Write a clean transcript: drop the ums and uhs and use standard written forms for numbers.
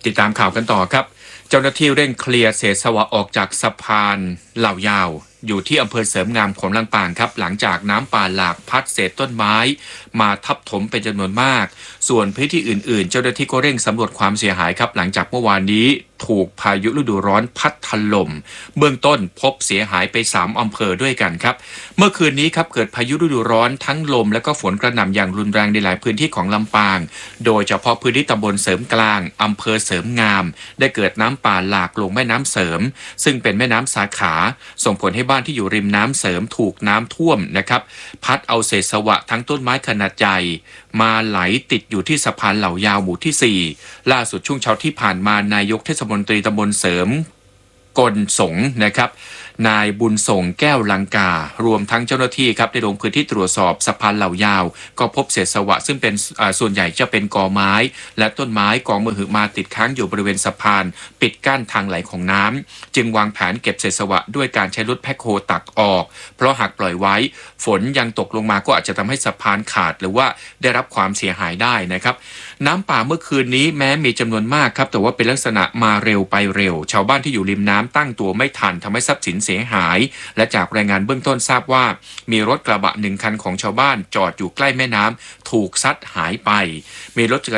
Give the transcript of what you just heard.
ติดตามข่าวกันต่อครับเจ้าหน้าที่เร่งเคลียร์เศษสวะออกจากสะพานเหล่ายาวอยู่ที่อำเภอเสริมงามของลำปางครับหลังจากน้ำป่าหลากพัดเศษต้นไม้มาทับถมเป็นจำนวนมากส่วนพื้นที่อื่นๆเจ้าหน้าที่ก็เร่งสำรวจความเสียหายครับหลังจากเมื่อวานนี้ถูกพายุฤดูร้อนพัดถล่มเบื้องต้นพบเสียหายไป3อำเภอด้วยกันครับเมื่อคืนนี้ครับเกิดพายุฤดูร้อนทั้งลมและก็ฝนกระหน่ำอย่างรุนแรงในหลายพื้นที่ของลำปางโดยเฉพาะพื้นที่ตำบลเสริมกลางอำเภอเสริมงามได้เกิดน้ำป่าหลากลงแม่น้ำเสริมซึ่งเป็นแม่น้ำสาขาส่งผลให้บ้านที่อยู่ริมน้ำเสริมถูกน้ำท่วมนะครับพัดเอาเศษสวะทั้งต้นไม้ขนาดใหญ่มาไหลติดอยู่ที่สะพานเหล่ายาวหมู่ที่4ล่าสุดช่วงเช้าที่ผ่านมานายกเทศมนตรีตำบลเสริมกลสงนะครับนายบุญส่งแก้วลังการวมทั้งเจ้าหน้าที่ครับได้ลงพื้นที่ตรวจสอบสะพานเหล่ายาวก็พบเศษสวะซึ่งเป็นส่วนใหญ่จะเป็นกอไม้และต้นไม้กองมหึมาติดค้างอยู่บริเวณสะพานปิดกั้นทางไหลของน้ำจึงวางแผนเก็บเศษสวะด้วยการใช้รถแพ็คโฮตักออกเพราะหากปล่อยไว้ฝนยังตกลงมาก็อาจจะทำให้สะพานขาดหรือว่าได้รับความเสียหายได้นะครับน้ำป่าเมื่อคืนนี้แม้มีจำนวนมากครับแต่ว่าเป็นลักษณะมาเร็วไปเร็วชาวบ้านที่อยู่ริมน้ำตั้งตัวไม่ทันทำให้ทรัพย์สินเสียหายและจากรายงานเบื้องต้นทราบว่ามีรถกระบะ1 คันของชาวบ้านจอดอยู่ใกล้แม่น้ำถูกซัดหายไปมีรถจักร